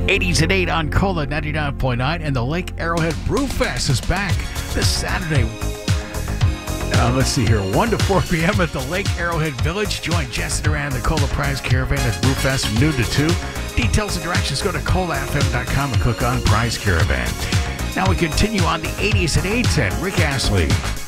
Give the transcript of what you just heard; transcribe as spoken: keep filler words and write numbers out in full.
eighties at eight on Cola ninety-nine point nine, and the Lake Arrowhead Brew Fest is back this Saturday. Uh, let's see here, one to four p.m. at the Lake Arrowhead Village. Join Jess and Duran, the Cola Prize Caravan at Brew Fest from noon to two. Details and directions, go to cola f m dot com and click on Prize Caravan. Now we continue on the eighties at eight, and Rick Astley.